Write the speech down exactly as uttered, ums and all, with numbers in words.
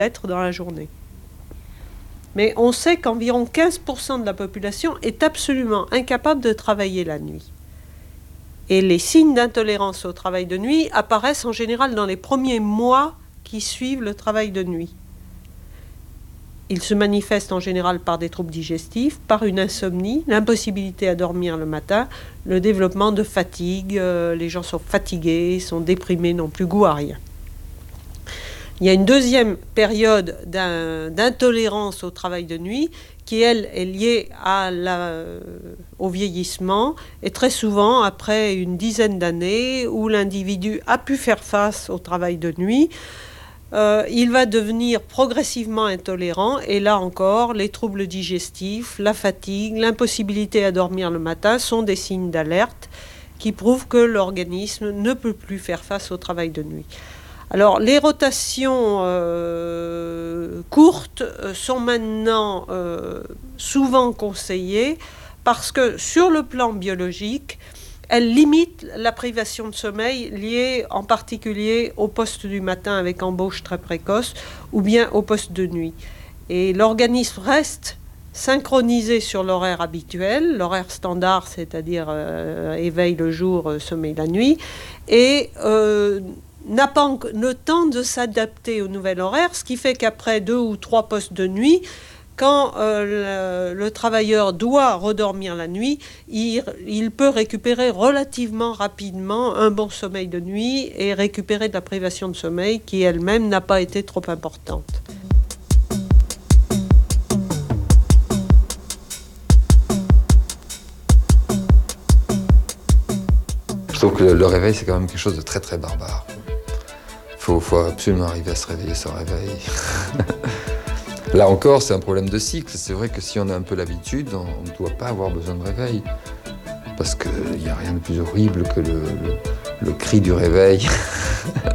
être dans la journée. Mais on sait qu'environ quinze pour cent de la population est absolument incapable de travailler la nuit. Et les signes d'intolérance au travail de nuit apparaissent en général dans les premiers mois qui suivent le travail de nuit. Ils se manifestent en général par des troubles digestifs, par une insomnie, l'impossibilité à dormir le matin, le développement de fatigue, euh, les gens sont fatigués, sont déprimés, n'ont plus goût à rien. Il y a une deuxième période d'intolérance au travail de nuit qui, elle, est liée à la, euh, au vieillissement et très souvent après une dizaine d'années où l'individu a pu faire face au travail de nuit, euh, il va devenir progressivement intolérant et là encore, les troubles digestifs, la fatigue, l'impossibilité à dormir le matin sont des signes d'alerte qui prouvent que l'organisme ne peut plus faire face au travail de nuit. Alors, les rotations euh, courtes sont maintenant euh, souvent conseillées parce que sur le plan biologique, elles limitent la privation de sommeil liée en particulier au poste du matin avec embauche très précoce ou bien au poste de nuit. Et l'organisme reste synchronisé sur l'horaire habituel, l'horaire standard, c'est-à-dire euh, éveil le jour, euh, sommeil la nuit, et euh, n'a pas le temps de s'adapter au nouvel horaire, ce qui fait qu'après deux ou trois postes de nuit, quand euh, le, le travailleur doit redormir la nuit, il, il peut récupérer relativement rapidement un bon sommeil de nuit et récupérer de la privation de sommeil qui elle-même n'a pas été trop importante. Je trouve que le, le réveil, c'est quand même quelque chose de très très barbare. Il faut, faut absolument arriver à se réveiller sans réveil. Là encore, c'est un problème de cycle. C'est vrai que si on a un peu l'habitude, on ne doit pas avoir besoin de réveil. Parce qu'il n'y a rien de plus horrible que le, le, le cri du réveil.